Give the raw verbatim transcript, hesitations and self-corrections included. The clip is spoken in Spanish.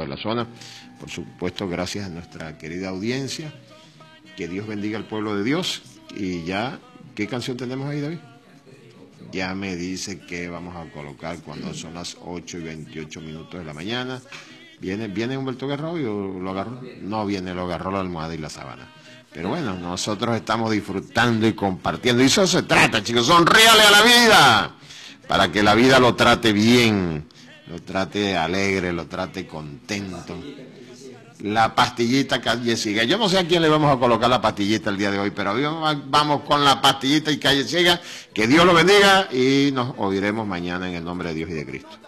de la zona. Por supuesto, gracias a nuestra querida audiencia. Que Dios bendiga al pueblo de Dios. Y ya, ¿qué canción tenemos ahí, David? Ya me dice que vamos a colocar cuando son las ocho y veintiocho minutos de la mañana. ¿Viene, ¿viene Humberto Guerra hoy o lo agarró? No viene, lo agarró la almohada y la sábana. Pero bueno, nosotros estamos disfrutando y compartiendo. Y eso se trata, chicos, sonríale a la vida. Para que la vida lo trate bien, lo trate alegre, lo trate contento. La pastillita calle siga. Yo no sé a quién le vamos a colocar la pastillita el día de hoy, pero hoy vamos con la pastillita y calle siga. Que Dios lo bendiga y nos oiremos mañana en el nombre de Dios y de Cristo.